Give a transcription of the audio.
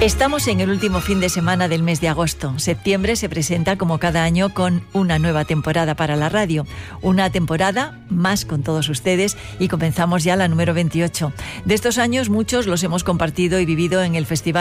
Estamos en el último fin de semana del mes de agosto. Septiembre se presenta como cada año con una nueva temporada para la radio. Una temporada más con todos ustedes y comenzamos ya la número 28. De estos años muchos los hemos compartido y vivido en el Festival